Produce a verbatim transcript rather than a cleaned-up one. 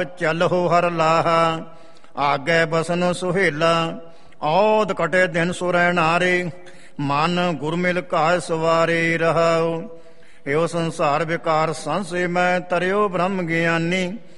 ਚੱਲਹੁ ਹਰ ਲਾਹਾ, ਆਗੇ ਬਸਨ ਸੁਹੇਲਾ। ਔਦ ਕਟੇ ਦਿਨ ਸੁਰੈ ਨਾਰੇ, ਮਨ ਗੁਰਮਿਲ ਘਾਇ ਸਵਾਰੇ ਰਹਾਉ। ਇਹੋ ਸੰਸਾਰ ਵਿਕਾਰ ਸੰਸੇ ਮੈਂ, ਤਰਿਓ ਬ੍ਰਹਮ ਗਿਆਨੀ।